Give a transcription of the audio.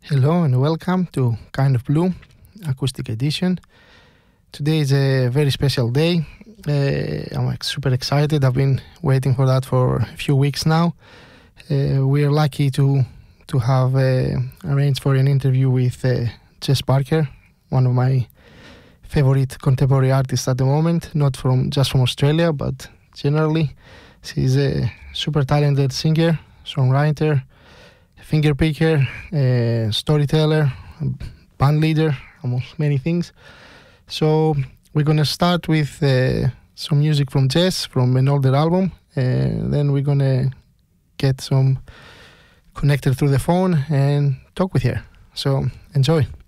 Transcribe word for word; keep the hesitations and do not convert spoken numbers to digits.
Hello and welcome to Kind of Blue Acoustic Edition. Today is a very special day. Uh, I'm like, super excited. I've been waiting for that for a few weeks now. Uh, we are lucky to to have uh, arranged for an interview with uh, Jess Parker, one of my favorite contemporary artists at the moment, not from just from Australia, but generally. She's a super talented singer, songwriter, finger picker, uh, storyteller, band leader, almost many things. So we're gonna start with uh, some music from Jess from an older album, and then we're gonna get some connected through the phone and talk with her. So enjoy.